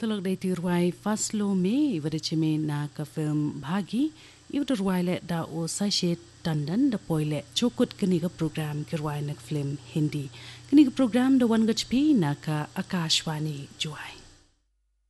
Tolok day ti ruai faslo me iwadachime na ka film bhagi iwada ruai le da o sachet tandan da poile chokut kini ka program ki ruai nak film Hindi kini ka program da wan gachpi na ka Akashwani juai